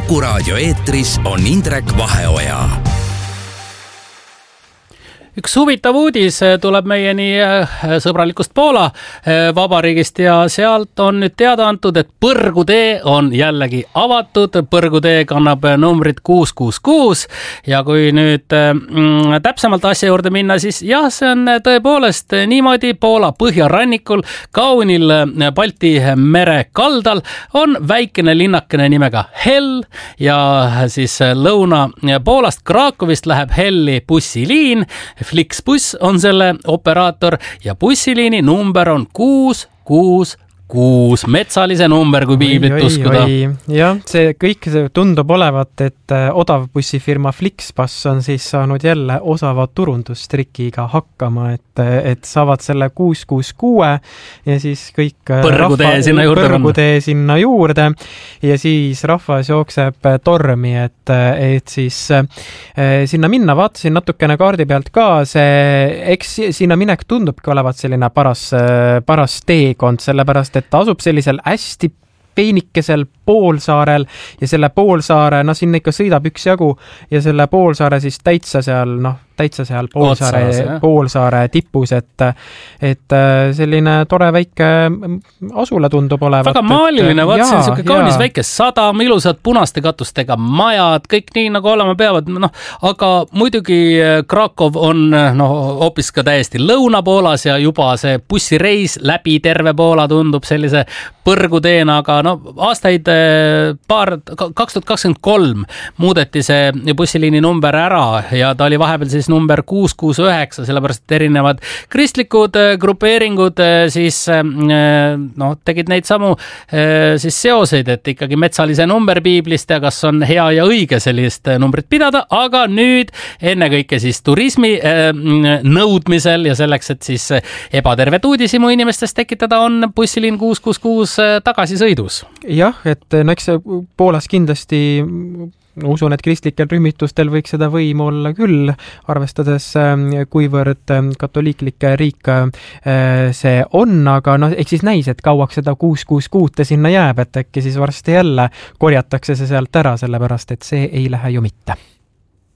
Kuku raadio eetris on Indrek Vaheoja. Üks huvitav uudis tuleb meieni sõbralikust Poola vabariigist ja sealt on nüüd teada antud, et põrgutee on jällegi avatud. Põrgutee kannab numbrit 666 ja kui nüüd täpsemalt asja juurde minna, siis jah, see on tõepoolest niimoodi. Poola põhjarannikul, kaunil Balti mere kaldal on väikene linnakene nimega Hell ja siis Lõuna-Poolast Krakowist läheb Helli bussiliin. Flixbus on selle operaator ja bussiliini number on 666, metsalise number, kui piiblit uskuda. Jah, see kõik tundub olevat, et odav bussifirma Flixbus on siis saanud jälle osava turundustrikiga hakkama, et saavad selle 666 ja siis kõik põrgutee sinna juurde ja siis rahvas jookseb tormi, et siis sinna minna. Vaatasin natukene kaardi pealt ka, eks sinna minek tundubki olevat selline paras teekond, sellepärast et ta asub sellisel hästi peenikesel poolsaarel ja selle poolsaare, sinna ikka sõidab üksjagu ja selle poolsaare siis täitsa seal poolsaare tipus, et selline tore väike asula tundub olevat. Väga maaliline, vaatsin siuke kaunis väike sadam, ilusad punaste katustega majad, kõik nii nagu olema peavad, aga muidugi Krakow on hoopis ka täiesti Lõuna-Poolas ja juba see bussireis läbi terve Poola tundub sellise põrguteena, aga aastaid 2023 muudeti see bussiliini number ära ja ta oli vahepeal siis number 669, sellepärast et erinevad kristlikud grupeeringud siis tegid neid samu siis seoseid, et ikkagi metsalise number piiblist ja kas on hea ja õige sellist numbrit pidada, aga nüüd ennekõike siis turismi nõudmisel ja selleks, et siis ebatervet uudishimu inimestest tekitada, on bussiliin 666 tagasisõidus. Jah, et eks Poolas kindlasti usun, et kristlikel rühmitustel võiks seda võimu olla küll, arvestades kuivõrd katoliiklik riik see on, aga eks siis näis, et kauaks seda 666 sinna jääb, et äkki siis varsti jälle korjatakse see sealt ära, sellepärast et see ei lähe ju mitte.